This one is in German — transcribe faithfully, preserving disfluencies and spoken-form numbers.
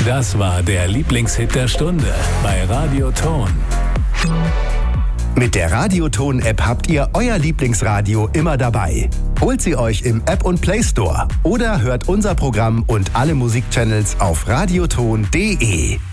Das war der Lieblingshit der Stunde bei Radio Ton. Mit der Radio Ton-App habt ihr euer Lieblingsradio immer dabei. Holt sie euch im App und Play Store oder hört unser Programm und alle Musikchannels auf radioton punkt de.